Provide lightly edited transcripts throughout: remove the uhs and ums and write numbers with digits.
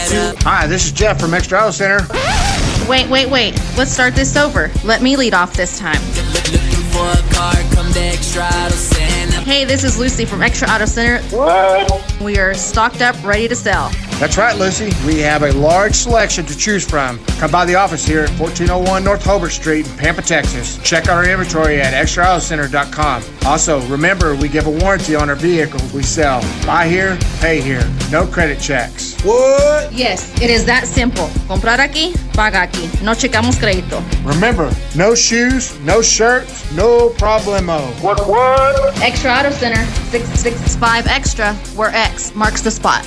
Hi, this is Jeff from Extra Auto Center. Wait. Let's start this over. Let me lead off this time. Hey, this is Lucy from Extra Auto Center. What? We are stocked up, ready to sell. That's right, Lucy. We have a large selection to choose from. Come by the office here at 1401 North Hobart Street in Pampa, Texas. Check out our inventory at extraautocenter.com. Also, remember, we give a warranty on our vehicles we sell. Buy here, pay here. No credit checks. What? Yes, it is that simple. Comprar aquí, paga aquí. No checamos crédito. Remember, no shoes, no shirts, no problemo. What? Extra Auto Center, 665 Extra, where X marks the spot.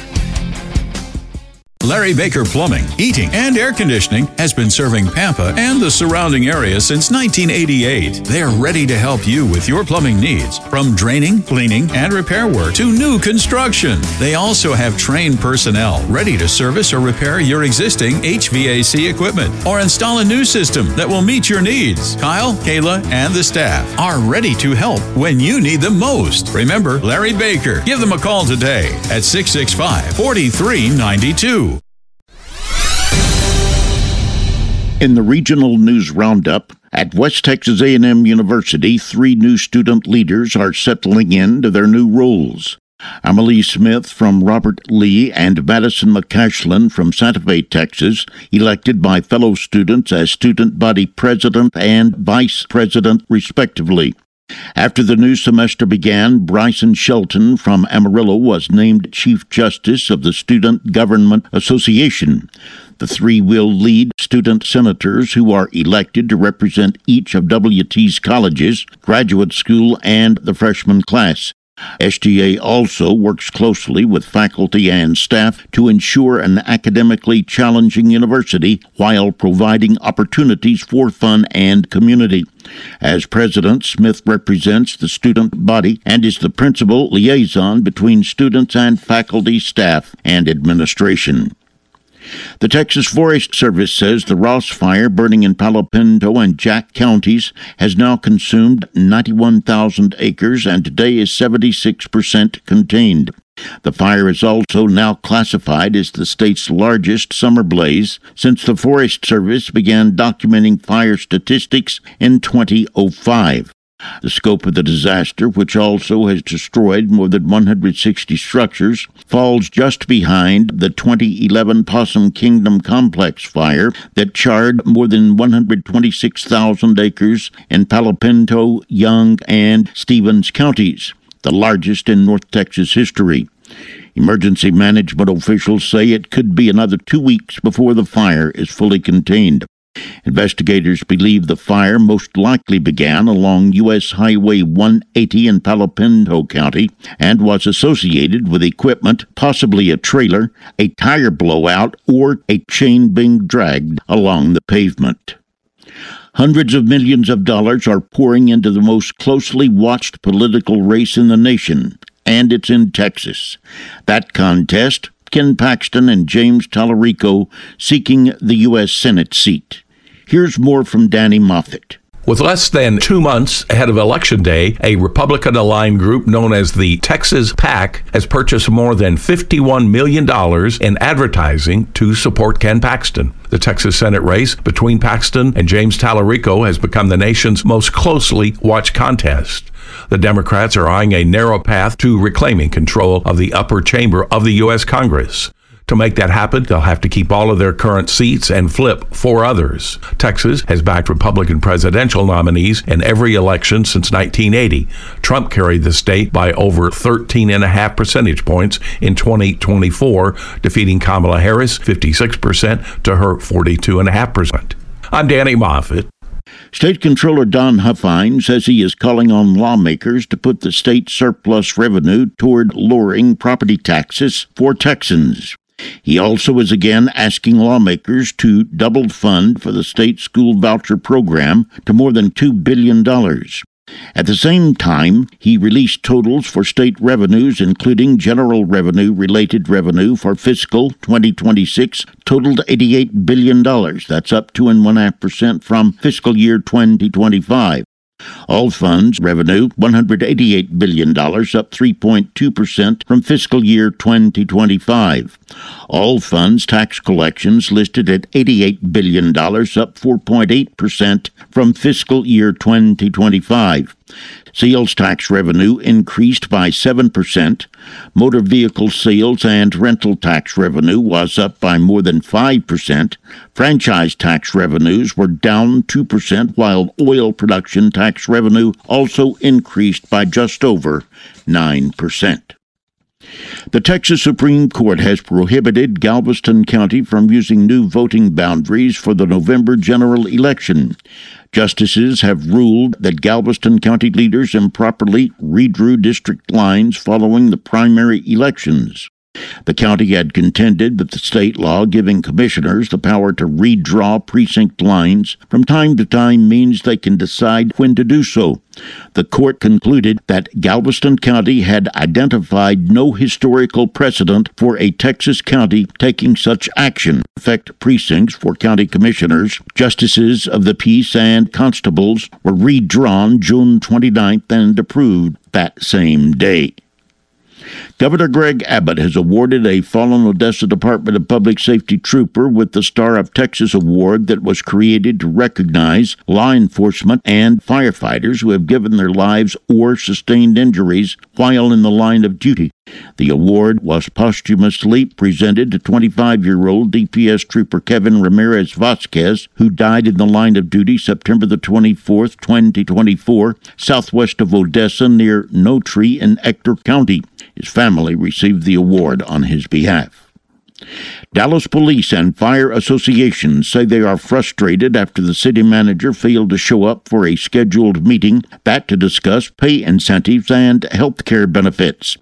Larry Baker Plumbing, Heating, and Air Conditioning has been serving Pampa and the surrounding area since 1988. They're ready to help you with your plumbing needs, from draining, cleaning, and repair work to new construction. They also have trained personnel ready to service or repair your existing HVAC equipment or install a new system that will meet your needs. Kyle, Kayla, and the staff are ready to help when you need them most. Remember Larry Baker. Give them a call today at 665-4392. In the regional news roundup, at West Texas A&M University, 3 new student leaders are settling into their new roles. Amelie Smith from Robert Lee and Madison McCashlin from Santa Fe, Texas, elected by fellow students as student body president and vice president, respectively. After the new semester began, Bryson Shelton from Amarillo was named Chief Justice of the Student Government Association. The 3 will lead student senators who are elected to represent each of WT's colleges, graduate school, and the freshman class. SGA also works closely with faculty and staff to ensure an academically challenging university while providing opportunities for fun and community. As president, Smith represents the student body and is the principal liaison between students and faculty, staff, and administration. The Texas Forest Service says the Ross Fire burning in Palo Pinto and Jack counties has now consumed 91,000 acres and today is 76% contained. The fire is also now classified as the state's largest summer blaze since the Forest Service began documenting fire statistics in 2005. The scope of the disaster, which also has destroyed more than 160 structures, falls just behind the 2011 Possum Kingdom Complex fire that charred more than 126,000 acres in Palo Pinto, Young, and Stevens counties, the largest in North Texas history. Emergency management officials say it could be another 2 weeks before the fire is fully contained. Investigators believe the fire most likely began along U.S. Highway 180 in Palo Pinto County and was associated with equipment, possibly a trailer, a tire blowout, or a chain being dragged along the pavement. Hundreds of millions of dollars are pouring into the most closely watched political race in the nation, and it's in Texas. That contest, Ken Paxton and James Tallarico seeking the U.S. Senate seat. Here's more from Danny Moffett. With less than 2 months ahead of Election Day, a Republican-aligned group known as the Texas PAC has purchased more than $51 million in advertising to support Ken Paxton. The Texas Senate race between Paxton and James Tallarico has become the nation's most closely watched contest. The Democrats are eyeing a narrow path to reclaiming control of the upper chamber of the U.S. Congress. To make that happen, they'll have to keep all of their current seats and flip 4 others. Texas has backed Republican presidential nominees in every election since 1980. Trump carried the state by over 13.5 percentage points in 2024, defeating Kamala Harris 56% to her 42.5%. I'm Danny Moffett. State Controller Don Huffine says he is calling on lawmakers to put the state surplus revenue toward lowering property taxes for Texans. He also is again asking lawmakers to double fund for the state school voucher program to more than $2 billion. At the same time, he released totals for state revenues, including general revenue-related revenue for fiscal 2026, totaled $88 billion. That's up 2.5% from fiscal year 2025. All funds revenue $188 billion, up 3.2% from fiscal year 2025. All funds tax collections listed at $88 billion, up 4.8% from fiscal year 2025. Sales tax revenue increased by 7%. Motor vehicle sales and rental tax revenue was up by more than 5%. Franchise tax revenues were down 2%, while oil production tax revenue also increased by just over 9%. The Texas Supreme Court has prohibited Galveston County from using new voting boundaries for the November general election. Justices have ruled that Galveston County leaders improperly redrew district lines following the primary elections. The county had contended that the state law giving commissioners the power to redraw precinct lines from time to time means they can decide when to do so. The court concluded that Galveston County had identified no historical precedent for a Texas county taking such action to affect precincts for county commissioners. Justices of the peace and constables were redrawn June 29th and approved that same day. Governor Greg Abbott has awarded a fallen Odessa Department of Public Safety trooper with the Star of Texas Award that was created to recognize law enforcement and firefighters who have given their lives or sustained injuries while in the line of duty. The award was posthumously presented to 25-year-old DPS Trooper Kevin Ramirez Vasquez, who died in the line of duty September the 24th, 2024, southwest of Odessa near No Tree in Ector County. His family received the award on his behalf. Dallas Police and Fire Association say they are frustrated after the city manager failed to show up for a scheduled meeting to discuss pay incentives and health care benefits.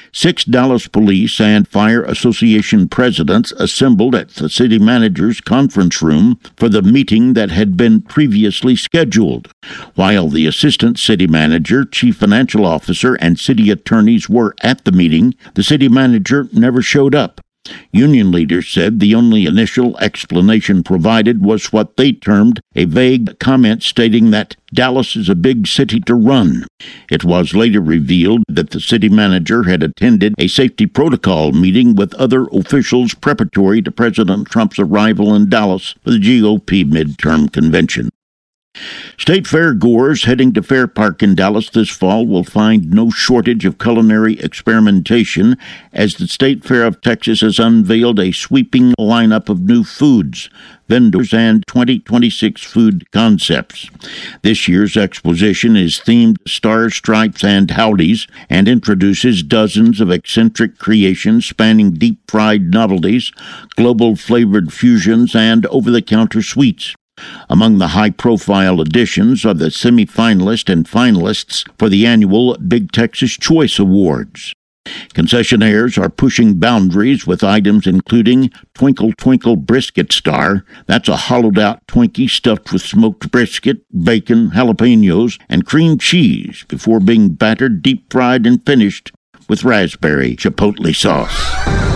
6 Dallas Police and Fire Association presidents assembled at the city manager's conference room for the meeting that had been previously scheduled. While the assistant city manager, chief financial officer, and city attorneys were at the meeting, the city manager never showed up. Union leaders said the only initial explanation provided was what they termed a vague comment stating that Dallas is a big city to run. It was later revealed that the city manager had attended a safety protocol meeting with other officials preparatory to President Trump's arrival in Dallas for the GOP midterm convention. State Fair goers heading to Fair Park in Dallas this fall will find no shortage of culinary experimentation as the State Fair of Texas has unveiled a sweeping lineup of new foods, vendors, and 2026 food concepts. This year's exposition is themed Stars, Stripes, and Howdies and introduces dozens of eccentric creations spanning deep-fried novelties, global flavored fusions, and over-the-counter sweets. Among the high-profile additions are the semi-finalists and finalists for the annual Big Texas Choice Awards. Concessionaires are pushing boundaries with items including Twinkle Twinkle Brisket Star. That's a hollowed-out Twinkie stuffed with smoked brisket, bacon, jalapenos, and cream cheese before being battered, deep-fried, and finished with raspberry chipotle sauce.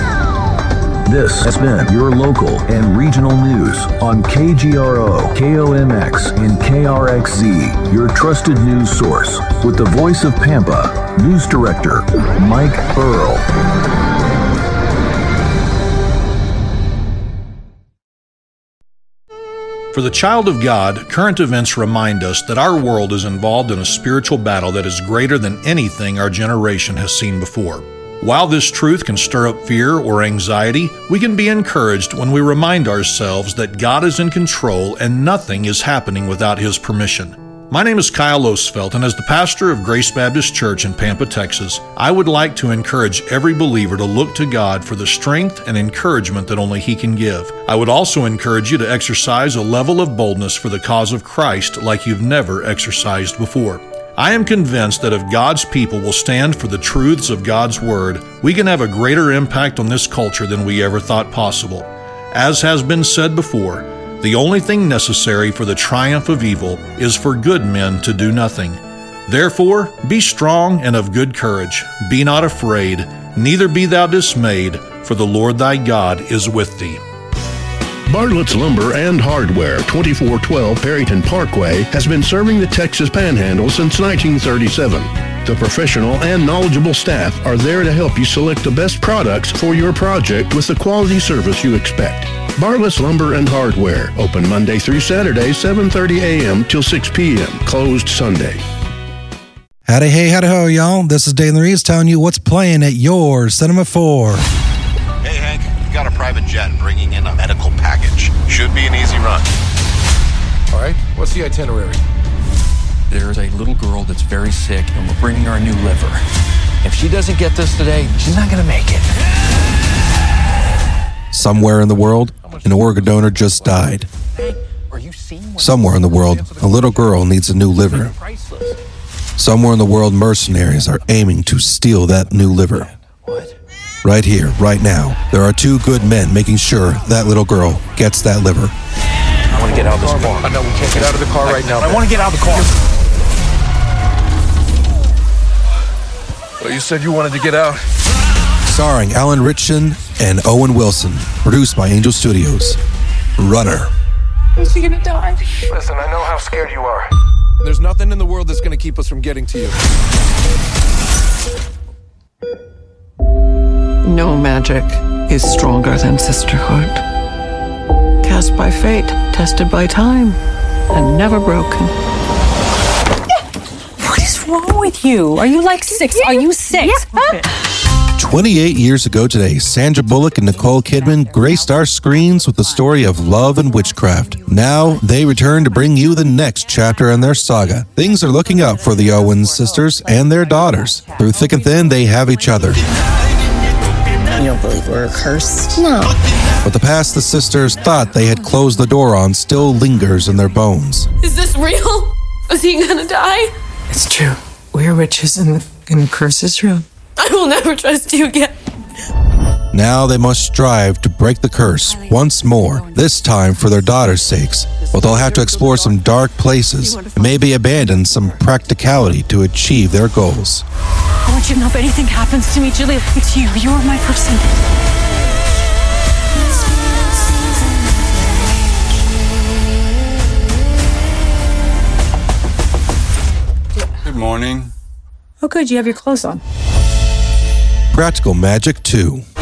This has been your local and regional news on KGRO, KOMX, and KRXZ, your trusted news source. With the voice of Pampa, News Director Mike Earl. For the child of God, current events remind us that our world is involved in a spiritual battle that is greater than anything our generation has seen before. While this truth can stir up fear or anxiety, we can be encouraged when we remind ourselves that God is in control and nothing is happening without His permission. My name is Kyle Osfeld, and as the pastor of Grace Baptist Church in Pampa, Texas, I would like to encourage every believer to look to God for the strength and encouragement that only He can give. I would also encourage you to exercise a level of boldness for the cause of Christ like you've never exercised before. I am convinced that if God's people will stand for the truths of God's Word, we can have a greater impact on this culture than we ever thought possible. As has been said before, the only thing necessary for the triumph of evil is for good men to do nothing. Therefore, be strong and of good courage. Be not afraid, neither be thou dismayed, for the Lord thy God is with thee. Bartlett's Lumber and Hardware, 2412 Perryton Parkway, has been serving the Texas Panhandle since 1937. The professional and knowledgeable staff are there to help you select the best products for your project with the quality service you expect. Bartlett's Lumber and Hardware, open Monday through Saturday, 7:30 a.m. till 6 p.m., closed Sunday. Howdy, hey, howdy, ho, y'all. This is Dave Reeves telling you what's playing at your Cinema 4. Hey, Hank, we've got a private jet bringing in a medical package. Should be an easy run. All right, what's the itinerary? There's a little girl that's very sick, and we're bringing her a new liver. If she doesn't get this today, she's not going to make it. Somewhere in the world, an organ donor just died. Somewhere in the world, a little girl needs a new liver. Somewhere in the world, mercenaries are aiming to steal that new liver. Right here, right now, there are two good men making sure that little girl gets that liver. I want to get out of this car. I know we can't get out of the car right now. I want to get out of the car. Well, you said you wanted to get out. Starring Alan Ritchson and Owen Wilson. Produced by Angel Studios. Runner. Is she gonna die? Listen, I know how scared you are. There's nothing in the world that's going to keep us from getting to you. No magic is stronger than sisterhood. Cast by fate, tested by time, and never broken. What is wrong with you? Are you like 6? Are you 6? Yeah. 28 years ago today, Sandra Bullock and Nicole Kidman graced our screens with the story of love and witchcraft. Now, they return to bring you the next chapter in their saga. Things are looking up for the Owens sisters and their daughters. Through thick and thin, they have each other. You don't believe we're cursed? No. But the past the sisters thought they had closed the door on still lingers in their bones. Is this real? Is he gonna die? It's true. We're witches and the curse is true. I will never trust you again. Now they must strive to break the curse once more, this time for their daughters' sakes. But they'll have to explore some dark places and maybe abandon some practicality to achieve their goals. I want you to know if anything happens to me, Julia, it's you. You're my person. Good morning. Oh, good. You have your clothes on. Practical Magic 2.